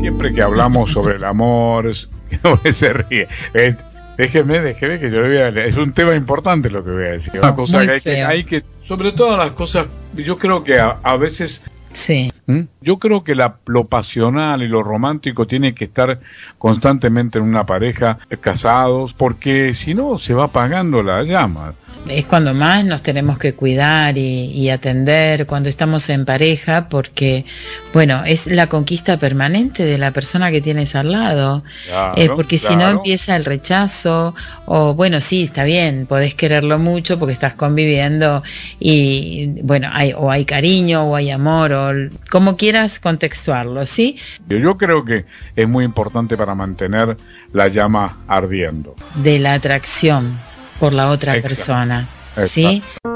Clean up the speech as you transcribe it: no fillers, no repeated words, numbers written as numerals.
Siempre que hablamos sobre el amor, se ríe. Déjeme que yo le voy a leer. Es un tema importante lo que voy a decir. Una cosa que hay que, sobre todas las cosas, yo creo que a veces... Sí. Yo creo que lo pasional y lo romántico tiene que estar constantemente en una pareja, casados, porque si no se va apagando la llama. Es cuando más nos tenemos que cuidar y atender cuando estamos en pareja, porque, bueno, es la conquista permanente de la persona que tienes al lado. Claro, porque si no empieza el rechazo, o bueno, sí, está bien, podés quererlo mucho porque estás conviviendo y, bueno, hay cariño o hay amor, o como quieras contextuarlo, ¿sí? Yo creo que es muy importante para mantener la llama ardiendo. De la atracción por la otra persona, ¿sí?